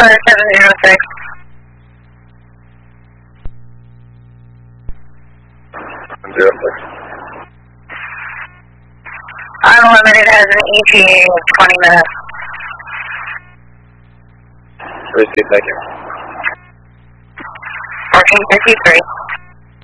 706. Unlimited has an ETA of 20 minutes. Receive, thank you. 1453.